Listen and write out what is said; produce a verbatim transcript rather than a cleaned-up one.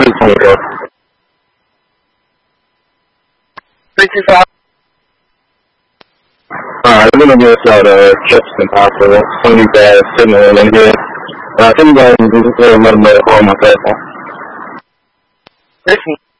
three twenty-four. three two five. Alright, I'm gonna get out uh, Jefferson Hospital. Some of you guys signaling in here. Uh, can you guys just uh, let them know to call my cell phone? Listen.